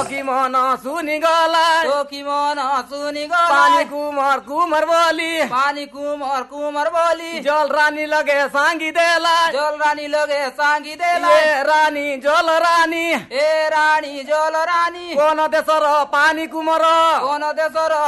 की मन सुनी गला की मन सुनी गला पानी कुमर कुमर बोली पानी कुमर कुमर बोली जल रानी लगे सांगी देला जल रानी लगे सांगी देला ए रानी जल रानी ए रानी जल रानी कोन देशर पानी कुमर कोन देशर